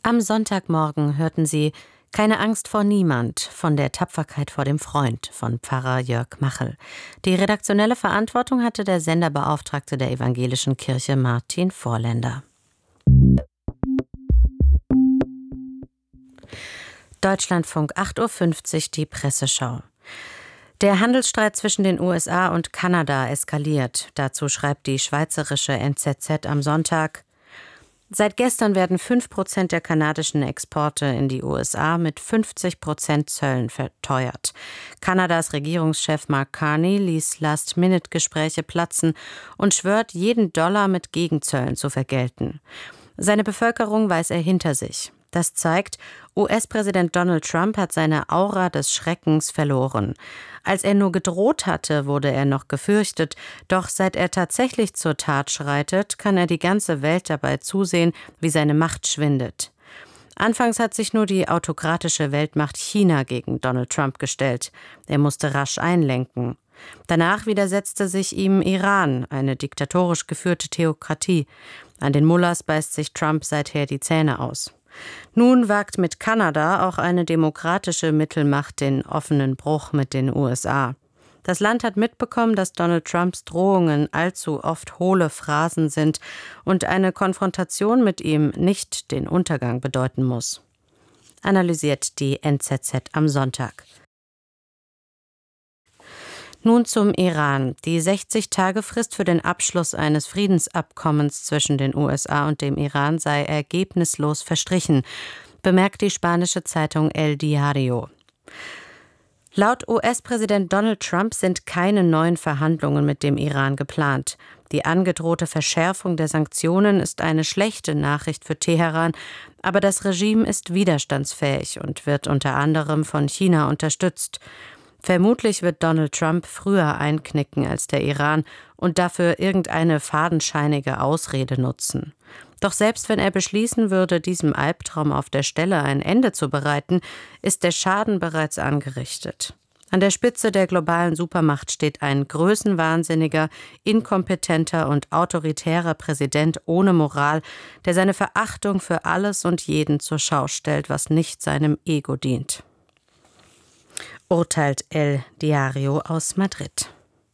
Am Sonntagmorgen hörten Sie »Keine Angst vor niemand« von der Tapferkeit vor dem Freund von Pfarrer Jörg Machel. Die redaktionelle Verantwortung hatte der Senderbeauftragte der Evangelischen Kirche Martin Vorländer. Deutschlandfunk 8:50 Uhr, die Presseschau. Der Handelsstreit zwischen den USA und Kanada eskaliert. Dazu schreibt die schweizerische NZZ am Sonntag: Seit gestern werden 5% der kanadischen Exporte in die USA mit 50% Zöllen verteuert. Kanadas Regierungschef Mark Carney ließ Last-Minute-Gespräche platzen und schwört, jeden Dollar mit Gegenzöllen zu vergelten. Seine Bevölkerung weiß er hinter sich. Das zeigt, US-Präsident Donald Trump hat seine Aura des Schreckens verloren. Als er nur gedroht hatte, wurde er noch gefürchtet. Doch seit er tatsächlich zur Tat schreitet, kann er die ganze Welt dabei zusehen, wie seine Macht schwindet. Anfangs hat sich nur die autokratische Weltmacht China gegen Donald Trump gestellt. Er musste rasch einlenken. Danach widersetzte sich ihm Iran, eine diktatorisch geführte Theokratie. An den Mullahs beißt sich Trump seither die Zähne aus. Nun wagt mit Kanada auch eine demokratische Mittelmacht den offenen Bruch mit den USA. Das Land hat mitbekommen, dass Donald Trumps Drohungen allzu oft hohle Phrasen sind und eine Konfrontation mit ihm nicht den Untergang bedeuten muss. Analysiert die NZZ am Sonntag. Nun zum Iran. Die 60-Tage-Frist für den Abschluss eines Friedensabkommens zwischen den USA und dem Iran sei ergebnislos verstrichen, bemerkt die spanische Zeitung El Diario. Laut US-Präsident Donald Trump sind keine neuen Verhandlungen mit dem Iran geplant. Die angedrohte Verschärfung der Sanktionen ist eine schlechte Nachricht für Teheran, aber das Regime ist widerstandsfähig und wird unter anderem von China unterstützt. Vermutlich wird Donald Trump früher einknicken als der Iran und dafür irgendeine fadenscheinige Ausrede nutzen. Doch selbst wenn er beschließen würde, diesem Albtraum auf der Stelle ein Ende zu bereiten, ist der Schaden bereits angerichtet. An der Spitze der globalen Supermacht steht ein größenwahnsinniger, inkompetenter und autoritärer Präsident ohne Moral, der seine Verachtung für alles und jeden zur Schau stellt, was nicht seinem Ego dient. Urteilt El Diario aus Madrid.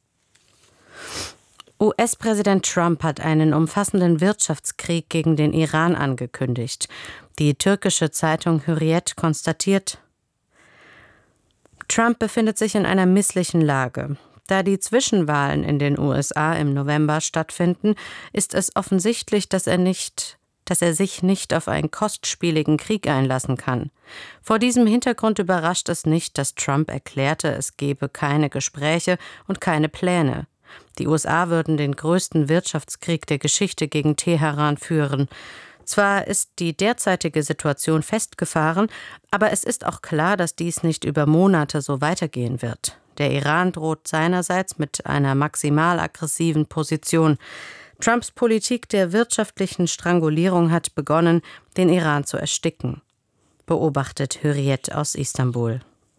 US-Präsident Trump hat einen umfassenden Wirtschaftskrieg gegen den Iran angekündigt. Die türkische Zeitung Hürriyet konstatiert: Trump befindet sich in einer misslichen Lage. Da die Zwischenwahlen in den USA im November stattfinden, ist es offensichtlich, dass er sich nicht auf einen kostspieligen Krieg einlassen kann. Vor diesem Hintergrund überrascht es nicht, dass Trump erklärte, es gebe keine Gespräche und keine Pläne. Die USA würden den größten Wirtschaftskrieg der Geschichte gegen Teheran führen. Zwar ist die derzeitige Situation festgefahren, aber es ist auch klar, dass dies nicht über Monate so weitergehen wird. Der Iran droht seinerseits mit einer maximal aggressiven Position. Trumps Politik der wirtschaftlichen Strangulierung hat begonnen, den Iran zu ersticken, beobachtet Hürriyet aus Istanbul.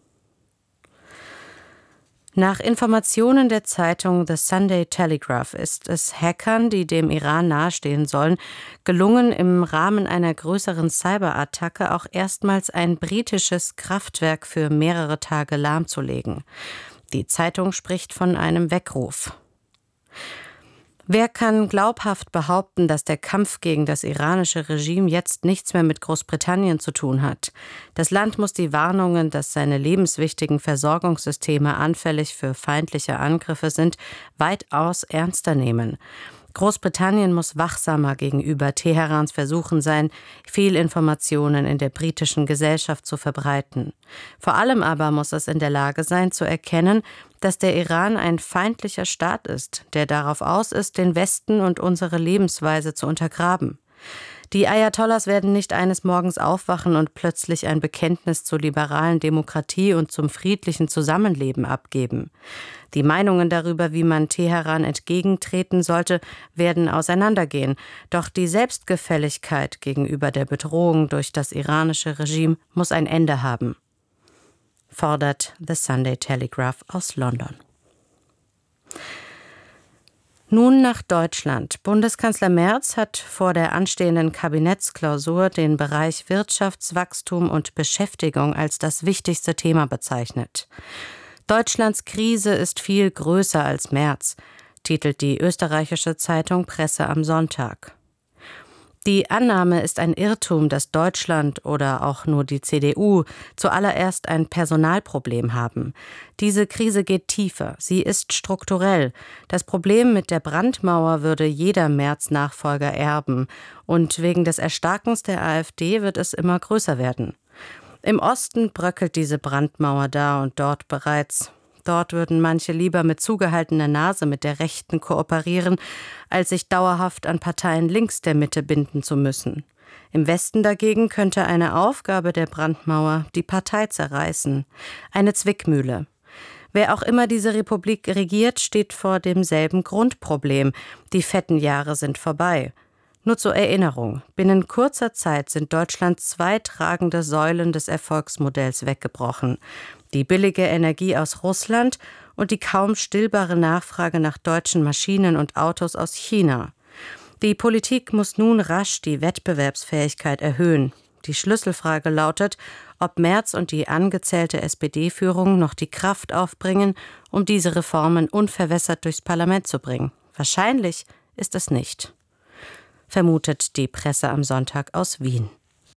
Nach Informationen der Zeitung The Sunday Telegraph ist es Hackern, die dem Iran nahestehen sollen, gelungen, im Rahmen einer größeren Cyberattacke auch erstmals ein britisches Kraftwerk für mehrere Tage lahmzulegen. Die Zeitung spricht von einem Weckruf. Wer kann glaubhaft behaupten, dass der Kampf gegen das iranische Regime jetzt nichts mehr mit Großbritannien zu tun hat? Das Land muss die Warnungen, dass seine lebenswichtigen Versorgungssysteme anfällig für feindliche Angriffe sind, weitaus ernster nehmen. Großbritannien muss wachsamer gegenüber Teherans Versuchen sein, Fehlinformationen in der britischen Gesellschaft zu verbreiten. Vor allem aber muss es in der Lage sein, zu erkennen, dass der Iran ein feindlicher Staat ist, der darauf aus ist, den Westen und unsere Lebensweise zu untergraben. Die Ayatollahs werden nicht eines Morgens aufwachen und plötzlich ein Bekenntnis zur liberalen Demokratie und zum friedlichen Zusammenleben abgeben. Die Meinungen darüber, wie man Teheran entgegentreten sollte, werden auseinandergehen. Doch die Selbstgefälligkeit gegenüber der Bedrohung durch das iranische Regime muss ein Ende haben, fordert The Sunday Telegraph aus London. Nun nach Deutschland. Bundeskanzler Merz hat vor der anstehenden Kabinettsklausur den Bereich Wirtschaftswachstum und Beschäftigung als das wichtigste Thema bezeichnet. Deutschlands Krise ist viel größer als Merz, titelt die österreichische Zeitung Presse am Sonntag. Die Annahme ist ein Irrtum, dass Deutschland oder auch nur die CDU zuallererst ein Personalproblem haben. Diese Krise geht tiefer, sie ist strukturell. Das Problem mit der Brandmauer würde jeder Merz-Nachfolger erben und wegen des Erstarkens der AfD wird es immer größer werden. Im Osten bröckelt diese Brandmauer da und dort bereits. Dort würden manche lieber mit zugehaltener Nase mit der Rechten kooperieren, als sich dauerhaft an Parteien links der Mitte binden zu müssen. Im Westen dagegen könnte eine Aufgabe der Brandmauer die Partei zerreißen. Eine Zwickmühle. Wer auch immer diese Republik regiert, steht vor demselben Grundproblem. Die fetten Jahre sind vorbei. Nur zur Erinnerung, binnen kurzer Zeit sind Deutschlands 2 tragende Säulen des Erfolgsmodells weggebrochen. Die billige Energie aus Russland und die kaum stillbare Nachfrage nach deutschen Maschinen und Autos aus China. Die Politik muss nun rasch die Wettbewerbsfähigkeit erhöhen. Die Schlüsselfrage lautet, ob Merz und die angezählte SPD-Führung noch die Kraft aufbringen, um diese Reformen unverwässert durchs Parlament zu bringen. Wahrscheinlich ist es nicht. Vermutet die Presse am Sonntag aus Wien.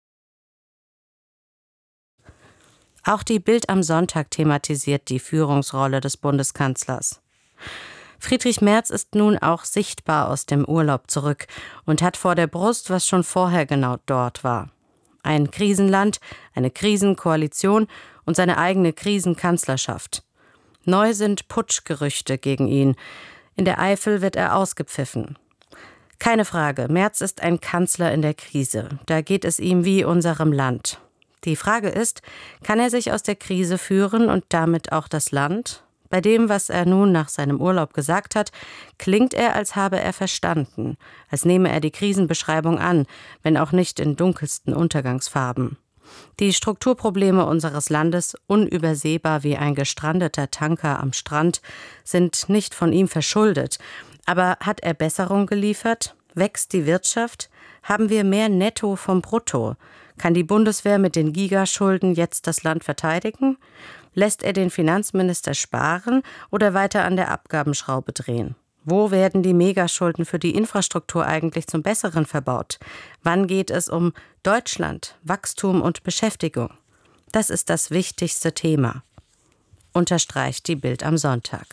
Auch die Bild am Sonntag thematisiert die Führungsrolle des Bundeskanzlers. Friedrich Merz ist nun auch sichtbar aus dem Urlaub zurück und hat vor der Brust, was schon vorher genau dort war. Ein Krisenland, eine Krisenkoalition und seine eigene Krisenkanzlerschaft. Neu sind Putschgerüchte gegen ihn. In der Eifel wird er ausgepfiffen. Keine Frage, Merz ist ein Kanzler in der Krise. Da geht es ihm wie unserem Land. Die Frage ist, kann er sich aus der Krise führen und damit auch das Land? Bei dem, was er nun nach seinem Urlaub gesagt hat, klingt er, als habe er verstanden, als nehme er die Krisenbeschreibung an, wenn auch nicht in dunkelsten Untergangsfarben. Die Strukturprobleme unseres Landes, unübersehbar wie ein gestrandeter Tanker am Strand, sind nicht von ihm verschuldet. Aber hat er Besserung geliefert? Wächst die Wirtschaft? Haben wir mehr Netto vom Brutto? Kann die Bundeswehr mit den Gigaschulden jetzt das Land verteidigen? Lässt er den Finanzminister sparen oder weiter an der Abgabenschraube drehen? Wo werden die Megaschulden für die Infrastruktur eigentlich zum Besseren verbaut? Wann geht es um Deutschland, Wachstum und Beschäftigung? Das ist das wichtigste Thema, unterstreicht die Bild am Sonntag.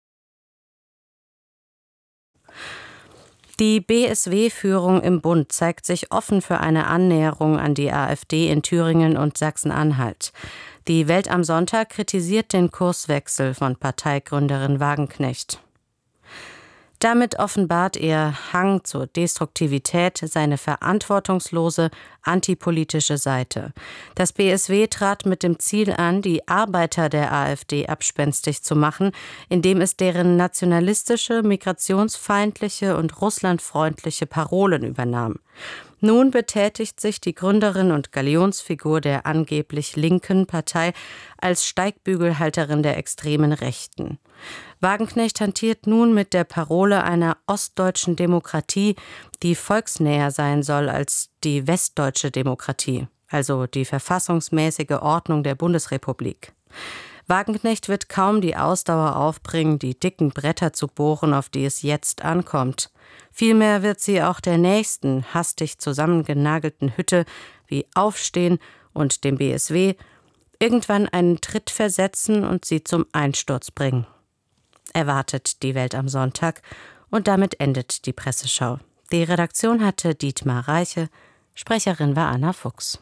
Die BSW-Führung im Bund zeigt sich offen für eine Annäherung an die AfD in Thüringen und Sachsen-Anhalt. Die Welt am Sonntag kritisiert den Kurswechsel von Parteigründerin Wagenknecht. Damit offenbart ihr Hang zur Destruktivität seine verantwortungslose, antipolitische Seite. Das BSW trat mit dem Ziel an, die Arbeiter der AfD abspenstig zu machen, indem es deren nationalistische, migrationsfeindliche und russlandfreundliche Parolen übernahm. Nun betätigt sich die Gründerin und Galionsfigur der angeblich linken Partei als Steigbügelhalterin der extremen Rechten. Wagenknecht hantiert nun mit der Parole einer ostdeutschen Demokratie, die volksnäher sein soll als die westdeutsche Demokratie, also die verfassungsmäßige Ordnung der Bundesrepublik. Wagenknecht wird kaum die Ausdauer aufbringen, die dicken Bretter zu bohren, auf die es jetzt ankommt. Vielmehr wird sie auch der nächsten, hastig zusammengenagelten Hütte wie Aufstehen und dem BSW irgendwann einen Tritt versetzen und sie zum Einsturz bringen. Erwartet die Welt am Sonntag und damit endet die Presseschau. Die Redaktion hatte Dietmar Reiche, Sprecherin war Anna Fuchs.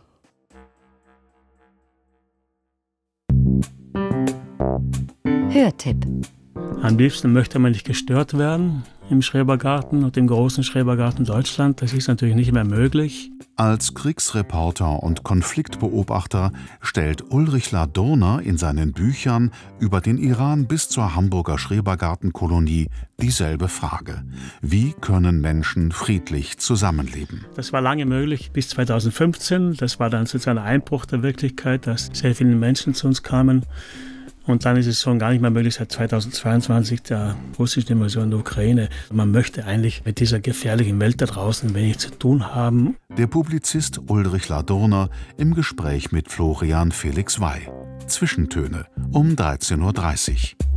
Hörtipp. Am liebsten möchte man nicht gestört werden im Schrebergarten und im großen Schrebergarten Deutschland. Das ist natürlich nicht mehr möglich. Als Kriegsreporter und Konfliktbeobachter stellt Ulrich Ladurner in seinen Büchern über den Iran bis zur Hamburger Schrebergartenkolonie dieselbe Frage: Wie können Menschen friedlich zusammenleben? Das war lange möglich bis 2015. Das war dann sozusagen ein Einbruch der Wirklichkeit, dass sehr viele Menschen zu uns kamen. Und dann ist es schon gar nicht mehr möglich seit 2022 der russischen Invasion der Ukraine. Man möchte eigentlich mit dieser gefährlichen Welt da draußen wenig zu tun haben. Der Publizist Ulrich Ladurner im Gespräch mit Florian Felix Wey. Zwischentöne um 13:30 Uhr.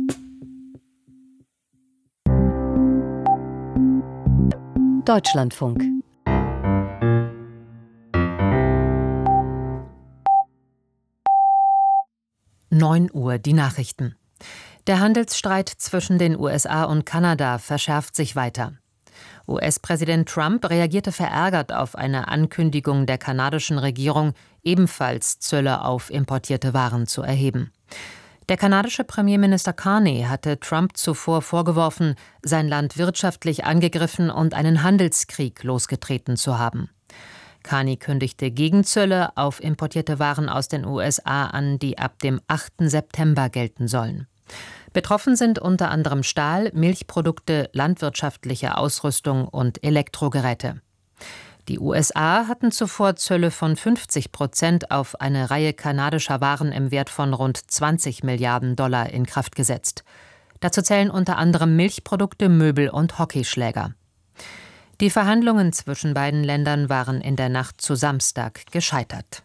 Deutschlandfunk. Uhr die Nachrichten. Der Handelsstreit zwischen den USA und Kanada verschärft sich weiter. US-Präsident Trump reagierte verärgert auf eine Ankündigung der kanadischen Regierung, ebenfalls Zölle auf importierte Waren zu erheben. Der kanadische Premierminister Carney hatte Trump zuvor vorgeworfen, sein Land wirtschaftlich angegriffen und einen Handelskrieg losgetreten zu haben. Carney kündigte Gegenzölle auf importierte Waren aus den USA an, die ab dem 8. September gelten sollen. Betroffen sind unter anderem Stahl, Milchprodukte, landwirtschaftliche Ausrüstung und Elektrogeräte. Die USA hatten zuvor Zölle von 50% auf eine Reihe kanadischer Waren im Wert von rund 20 Milliarden Dollar in Kraft gesetzt. Dazu zählen unter anderem Milchprodukte, Möbel und Hockeyschläger. Die Verhandlungen zwischen beiden Ländern waren in der Nacht zu Samstag gescheitert.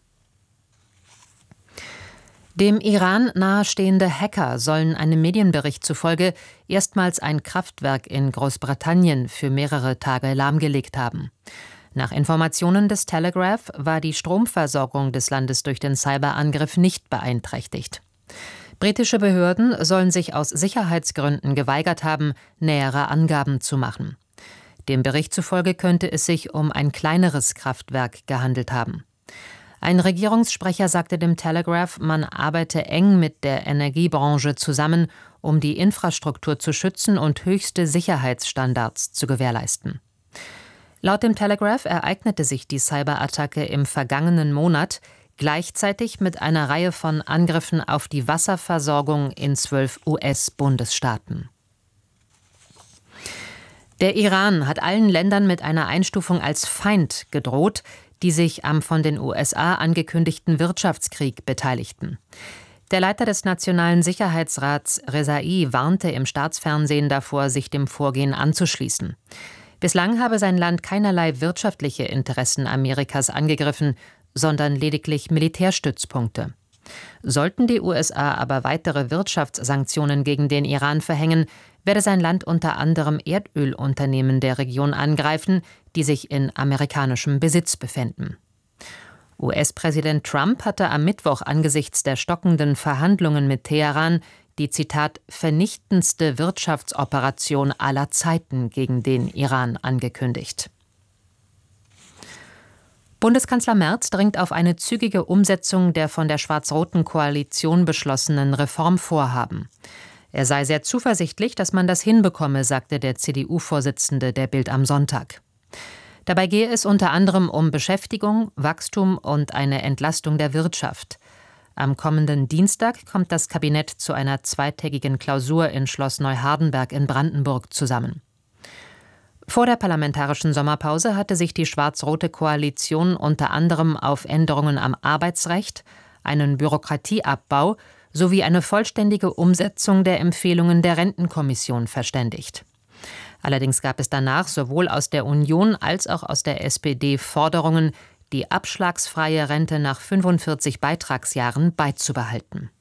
Dem Iran nahestehende Hacker sollen einem Medienbericht zufolge erstmals ein Kraftwerk in Großbritannien für mehrere Tage lahmgelegt haben. Nach Informationen des Telegraph war die Stromversorgung des Landes durch den Cyberangriff nicht beeinträchtigt. Britische Behörden sollen sich aus Sicherheitsgründen geweigert haben, nähere Angaben zu machen. Dem Bericht zufolge könnte es sich um ein kleineres Kraftwerk gehandelt haben. Ein Regierungssprecher sagte dem Telegraph, man arbeite eng mit der Energiebranche zusammen, um die Infrastruktur zu schützen und höchste Sicherheitsstandards zu gewährleisten. Laut dem Telegraph ereignete sich die Cyberattacke im vergangenen Monat gleichzeitig mit einer Reihe von Angriffen auf die Wasserversorgung in 12 US-Bundesstaaten. Der Iran hat allen Ländern mit einer Einstufung als Feind gedroht, die sich am von den USA angekündigten Wirtschaftskrieg beteiligten. Der Leiter des Nationalen Sicherheitsrats Rezai warnte im Staatsfernsehen davor, sich dem Vorgehen anzuschließen. Bislang habe sein Land keinerlei wirtschaftliche Interessen Amerikas angegriffen, sondern lediglich Militärstützpunkte. Sollten die USA aber weitere Wirtschaftssanktionen gegen den Iran verhängen, werde sein Land unter anderem Erdölunternehmen der Region angreifen, die sich in amerikanischem Besitz befänden. US-Präsident Trump hatte am Mittwoch angesichts der stockenden Verhandlungen mit Teheran die, Zitat, vernichtendste Wirtschaftsoperation aller Zeiten gegen den Iran angekündigt. Bundeskanzler Merz dringt auf eine zügige Umsetzung der von der schwarz-roten Koalition beschlossenen Reformvorhaben. Er sei sehr zuversichtlich, dass man das hinbekomme, sagte der CDU-Vorsitzende der Bild am Sonntag. Dabei gehe es unter anderem um Beschäftigung, Wachstum und eine Entlastung der Wirtschaft. Am kommenden Dienstag kommt das Kabinett zu einer zweitägigen Klausur in Schloss Neuhardenberg in Brandenburg zusammen. Vor der parlamentarischen Sommerpause hatte sich die schwarz-rote Koalition unter anderem auf Änderungen am Arbeitsrecht, einen Bürokratieabbau sowie eine vollständige Umsetzung der Empfehlungen der Rentenkommission verständigt. Allerdings gab es danach sowohl aus der Union als auch aus der SPD Forderungen, die abschlagsfreie Rente nach 45 Beitragsjahren beizubehalten.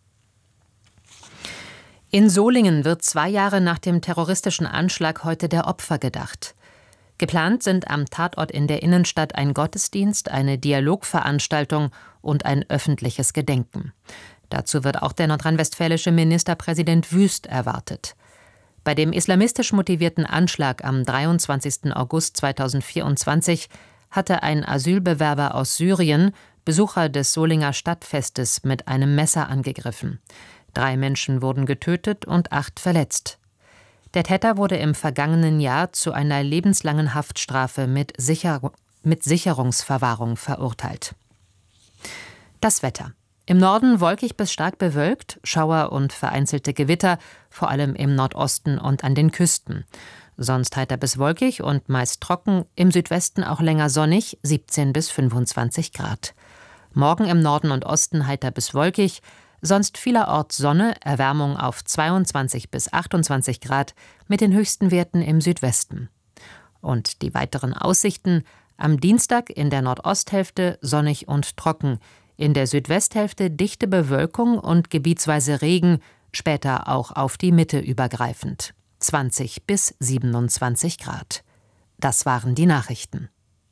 In Solingen wird 2 Jahre nach dem terroristischen Anschlag heute der Opfer gedacht. Geplant sind am Tatort in der Innenstadt ein Gottesdienst, eine Dialogveranstaltung und ein öffentliches Gedenken. Dazu wird auch der nordrhein-westfälische Ministerpräsident Wüst erwartet. Bei dem islamistisch motivierten Anschlag am 23. August 2024 hatte ein Asylbewerber aus Syrien Besucher des Solinger Stadtfestes mit einem Messer angegriffen. 3 Menschen wurden getötet und 8 verletzt. Der Täter wurde im vergangenen Jahr zu einer lebenslangen Haftstrafe mit Sicherungsverwahrung verurteilt. Das Wetter. Im Norden wolkig bis stark bewölkt, Schauer und vereinzelte Gewitter, vor allem im Nordosten und an den Küsten. Sonst heiter bis wolkig und meist trocken, im Südwesten auch länger sonnig, 17 bis 25 Grad. Morgen im Norden und Osten heiter bis wolkig, Sonst vielerorts Sonne, Erwärmung auf 22 bis 28 Grad mit den höchsten Werten im Südwesten. Und die weiteren Aussichten: am Dienstag in der Nordosthälfte sonnig und trocken, in der Südwesthälfte dichte Bewölkung und gebietsweise Regen, später auch auf die Mitte übergreifend. 20 bis 27 Grad. Das waren die Nachrichten.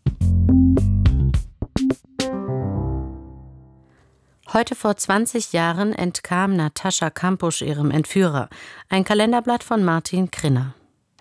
Heute vor 20 Jahren entkam Natascha Kampusch ihrem Entführer. Ein Kalenderblatt von Martin Krinner.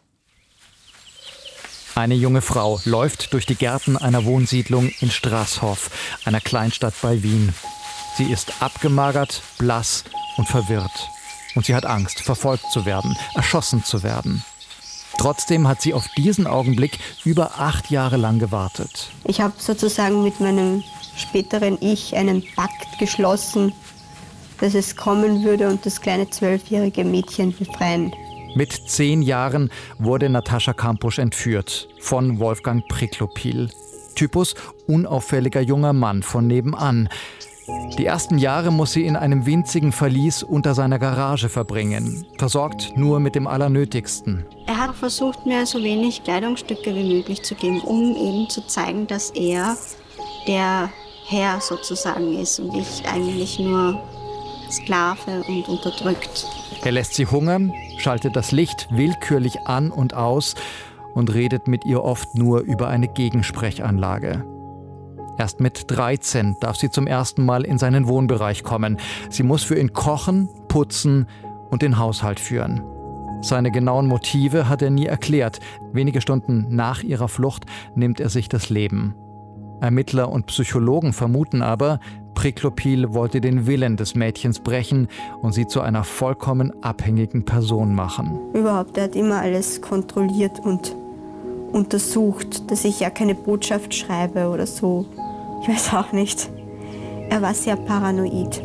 Eine junge Frau läuft durch die Gärten einer Wohnsiedlung in Straßhof, einer Kleinstadt bei Wien. Sie ist abgemagert, blass und verwirrt. Und sie hat Angst, verfolgt zu werden, erschossen zu werden. Trotzdem hat sie auf diesen Augenblick über 8 Jahre lang gewartet. Ich habe sozusagen mit meinem späteren Ich einen Pakt geschlossen, dass es kommen würde und das kleine 12-jährige Mädchen befreien. Mit 10 Jahren wurde Natascha Kampusch entführt von Wolfgang Priklopil. Typus unauffälliger junger Mann von nebenan. Die ersten Jahre muss sie in einem winzigen Verlies unter seiner Garage verbringen, versorgt nur mit dem Allernötigsten. Er hat versucht, mir so wenig Kleidungsstücke wie möglich zu geben, um eben zu zeigen, dass er der Herr sozusagen ist und ich eigentlich nur Sklave und unterdrückt. Er lässt sie hungern, schaltet das Licht willkürlich an und aus und redet mit ihr oft nur über eine Gegensprechanlage. Erst mit 13 darf sie zum ersten Mal in seinen Wohnbereich kommen. Sie muss für ihn kochen, putzen und den Haushalt führen. Seine genauen Motive hat er nie erklärt. Wenige Stunden nach ihrer Flucht nimmt er sich das Leben. Ermittler und Psychologen vermuten aber, Priklopil wollte den Willen des Mädchens brechen und sie zu einer vollkommen abhängigen Person machen. Überhaupt, er hat immer alles kontrolliert und untersucht, dass ich ja keine Botschaft schreibe oder so. Ich weiß auch nicht. Er war sehr paranoid.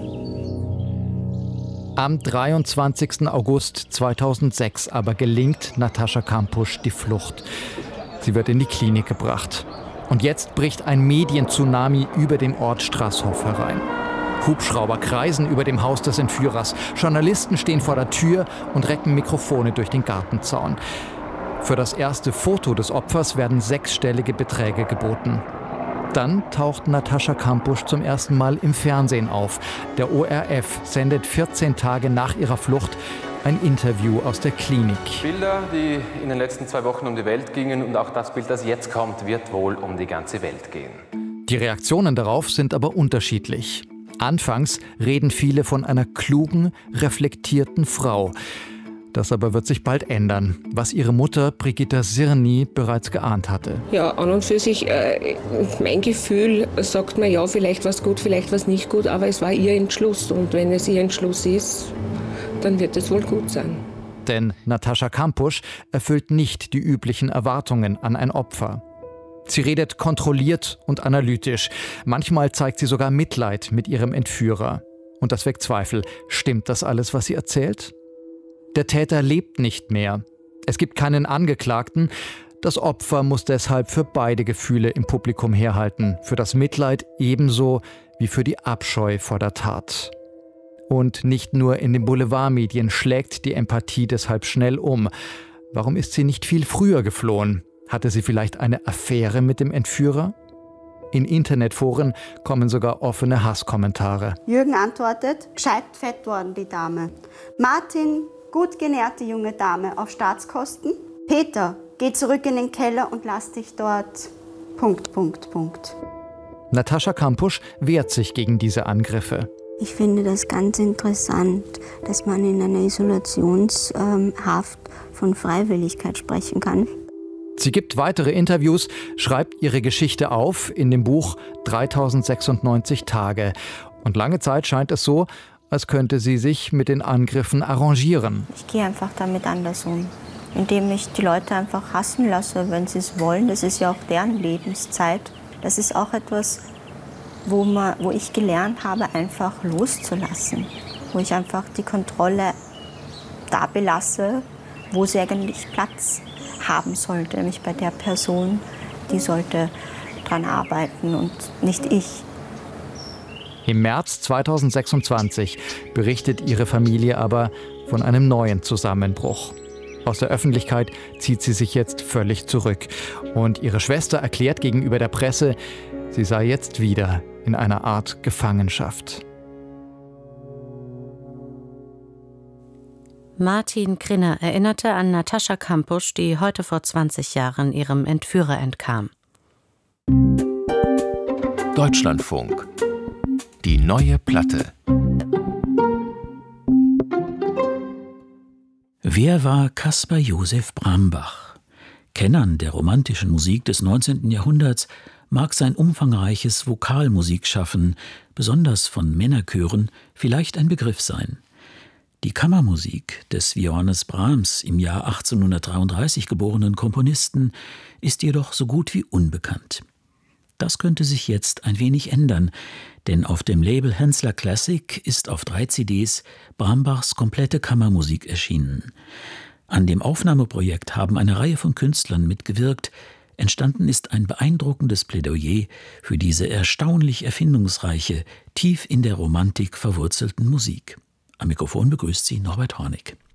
Am 23. August 2006 aber gelingt Natascha Kampusch die Flucht. Sie wird in die Klinik gebracht. Und jetzt bricht ein Medientsunami über den Ort Straßhof herein. Hubschrauber kreisen über dem Haus des Entführers. Journalisten stehen vor der Tür und recken Mikrofone durch den Gartenzaun. Für das erste Foto des Opfers werden 6-stellige Beträge geboten. Dann taucht Natascha Kampusch zum ersten Mal im Fernsehen auf. Der ORF sendet 14 Tage nach ihrer Flucht ein Interview aus der Klinik. Bilder, die in den letzten 2 Wochen um die Welt gingen, und auch das Bild, das jetzt kommt, wird wohl um die ganze Welt gehen. Die Reaktionen darauf sind aber unterschiedlich. Anfangs reden viele von einer klugen, reflektierten Frau. Das aber wird sich bald ändern, was ihre Mutter Brigitta Sirny bereits geahnt hatte. Ja, an und für sich, mein Gefühl sagt mir, ja, vielleicht war es gut, vielleicht war es nicht gut, aber es war ihr Entschluss. Und wenn es ihr Entschluss ist, dann wird es wohl gut sein. Denn Natascha Kampusch erfüllt nicht die üblichen Erwartungen an ein Opfer. Sie redet kontrolliert und analytisch. Manchmal zeigt sie sogar Mitleid mit ihrem Entführer. Und das weckt Zweifel. Stimmt das alles, was sie erzählt? Der Täter lebt nicht mehr. Es gibt keinen Angeklagten. Das Opfer muss deshalb für beide Gefühle im Publikum herhalten. Für das Mitleid ebenso wie für die Abscheu vor der Tat. Und nicht nur in den Boulevardmedien schlägt die Empathie deshalb schnell um. Warum ist sie nicht viel früher geflohen? Hatte sie vielleicht eine Affäre mit dem Entführer? In Internetforen kommen sogar offene Hasskommentare. Jürgen antwortet, gescheit fett worden, die Dame. Martin, gut genährte junge Dame auf Staatskosten. Peter, geh zurück in den Keller und lass dich dort... ... Natascha Kampusch wehrt sich gegen diese Angriffe. Ich finde das ganz interessant, dass man in einer Isolationshaft von Freiwilligkeit sprechen kann. Sie gibt weitere Interviews, schreibt ihre Geschichte auf in dem Buch 3096 Tage. Und lange Zeit scheint es so, als könnte sie sich mit den Angriffen arrangieren. Ich gehe einfach damit anders um, indem ich die Leute einfach hassen lasse, wenn sie es wollen. Das ist ja auch deren Lebenszeit. Das ist auch etwas, wo ich gelernt habe, einfach loszulassen. Wo ich einfach die Kontrolle da belasse, wo sie eigentlich Platz haben sollte. Nämlich bei der Person, die sollte dran arbeiten und nicht ich. Im März 2026 berichtet ihre Familie aber von einem neuen Zusammenbruch. Aus der Öffentlichkeit zieht sie sich jetzt völlig zurück. Und ihre Schwester erklärt gegenüber der Presse, sie sei jetzt wieder in einer Art Gefangenschaft. Martin Krinner erinnerte an Natascha Kampusch, die heute vor 20 Jahren ihrem Entführer entkam. Deutschlandfunk. Die neue Platte. Wer war Caspar Josef Brambach? Kennern der romantischen Musik des 19. Jahrhunderts mag sein umfangreiches Vokalmusikschaffen, besonders von Männerchören, vielleicht ein Begriff sein. Die Kammermusik des Johannes Brahms, im Jahr 1833 geborenen Komponisten, ist jedoch so gut wie unbekannt. Das könnte sich jetzt ein wenig ändern, denn auf dem Label Hensler Classic ist auf 3 CDs Brambachs komplette Kammermusik erschienen. An dem Aufnahmeprojekt haben eine Reihe von Künstlern mitgewirkt. Entstanden ist ein beeindruckendes Plädoyer für diese erstaunlich erfindungsreiche, tief in der Romantik verwurzelten Musik. Am Mikrofon begrüßt Sie Norbert Hornig.